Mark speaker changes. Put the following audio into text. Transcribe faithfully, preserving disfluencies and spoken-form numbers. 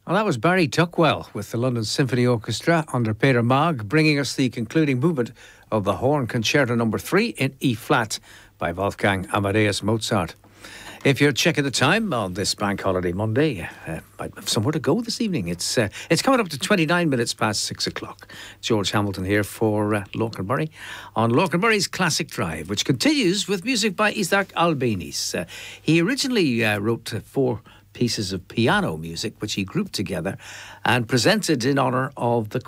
Speaker 1: Well, that was Barry Tuckwell with the London Symphony Orchestra under Peter Maag, bringing us the concluding movement of the Horn Concerto number three in E-flat by Wolfgang Amadeus Mozart. If you're checking the time on this bank holiday Monday, uh, might have somewhere to go this evening. It's uh, it's coming up to twenty-nine minutes past six o'clock. George Hamilton here for uh, Lorcan Murray on Lorcan Murray's Classic Drive, which continues with music by Isaac Albéniz. Uh, he originally uh, wrote uh, four pieces of piano music, which he grouped together and presented in honour of the